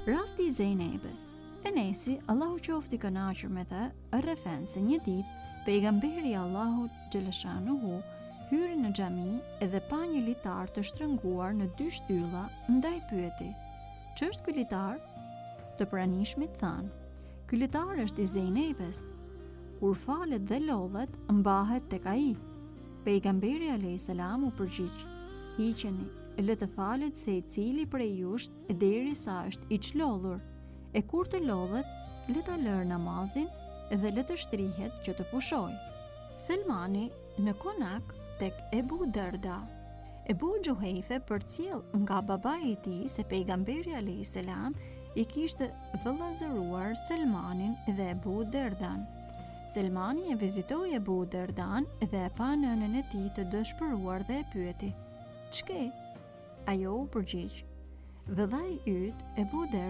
Rasti i Zejnebes. Enesi, Allahu qoftë i kënaqur me të, rrefan se një ditë pejgamberi Allahu xhaleshanuhu hyri në xhami dhe pa një litar të shtrënguar në dy shtylla, ndaj pyeti: "Ç'është ky litar?" Të pranishmit thanë: "Ky litar është i Zejnebes. Kur falet dhe lodhet, mbahet tek ai." Pejgamberi alayhis salam u përgjigj: "Hiqeni, le të falet se i cili prej jush derisa është i çlodhur, e kur të lodhet, le ta lërë namazin dhe le të shtrihet që të pushojë." Selmani në konak tek Ebu Derda. Ebu Gjuhejfe përcjell nga babai i tij se pejgamberi alayhis salam i kishte vëllazëruar Selmanin dhe Ebu Derdan. Selmani e vizitoi Ebu Derdan dhe e pa nënën e tij të dëshpëruar dhe e pyeti: "Ç'ke?" Ajo u përgjigj: "Vëllai yt Ebu Derda